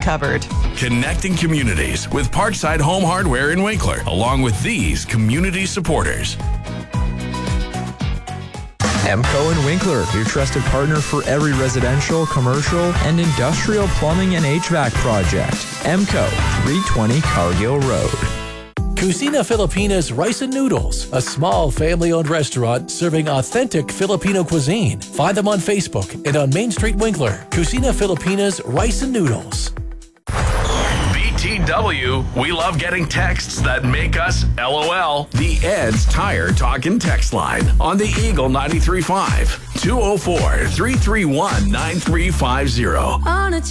covered. Connecting communities with Parkside Home Hardware in Winkler, along with these community supporters. EMCO in Winkler, your trusted partner for every residential, commercial, and industrial plumbing and HVAC project. EMCO, 320 Cargill Road. Cucina Filipina's Rice and Noodles, a small family-owned restaurant serving authentic Filipino cuisine. Find them on Facebook and on Main Street, Winkler. Cucina Filipina's Rice and Noodles. BTW, we love getting texts that make us LOL. The Ed's Tire Talkin' text line on the Eagle 93.5, 204-331-9350.